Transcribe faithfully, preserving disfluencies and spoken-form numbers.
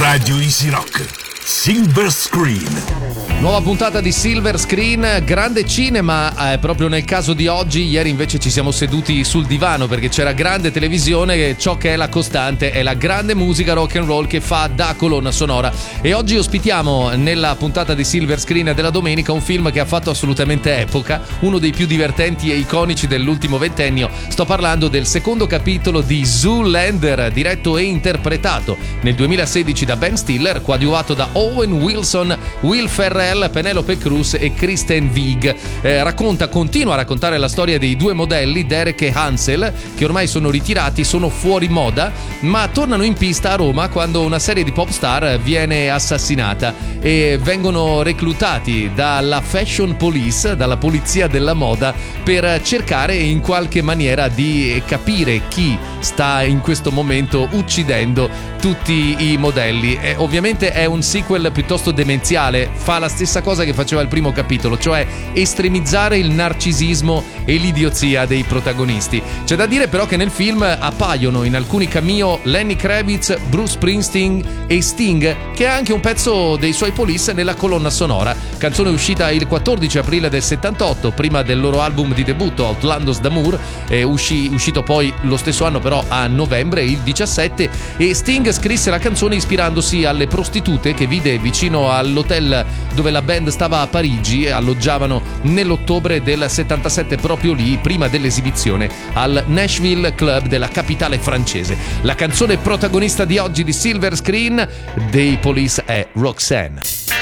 Radio Easy Rock, Silver Screen. Nuova puntata di Silver Screen, grande cinema, eh, proprio nel caso di oggi. Ieri invece ci siamo seduti sul divano perché c'era grande televisione, ciò che è la costante è la grande musica rock and roll che fa da colonna sonora. E oggi ospitiamo nella puntata di Silver Screen della domenica un film che ha fatto assolutamente epoca, uno dei più divertenti e iconici dell'ultimo ventennio. Sto parlando del secondo capitolo di Zoolander, diretto e interpretato nel duemilasedici da Ben Stiller, coadiuvato da Owen Wilson, Will Ferrell, Penelope Cruz e Kristen Wiig. Eh, racconta, continua a raccontare la storia dei due modelli, Derek e Hansel, che ormai sono ritirati, sono fuori moda, ma tornano in pista a Roma quando una serie di pop star viene assassinata e vengono reclutati dalla Fashion Police, dalla polizia della moda, per cercare in qualche maniera di capire chi sta in questo momento uccidendo tutti i modelli. E ovviamente è un sequel piuttosto demenziale, fa la stessa cosa che faceva il primo capitolo, cioè estremizzare il narcisismo e l'idiozia dei protagonisti. C'è da dire però che nel film appaiono in alcuni cameo Lenny Kravitz, Bruce Springsteen e Sting, che ha anche un pezzo dei suoi Police nella colonna sonora. Canzone uscita il quattordici aprile del settantotto, prima del loro album di debutto Outlandos d'Amour, eh, uscì, uscito poi lo stesso anno però a novembre, il diciassette, e Sting scrisse la canzone ispirandosi alle prostitute che vide vicino all'hotel dove la band stava a Parigi e alloggiavano nell'ottobre del settantasette, proprio lì, prima dell'esibizione al Nashville Club della capitale francese. La canzone protagonista di oggi di Silver Screen dei Police è Roxanne.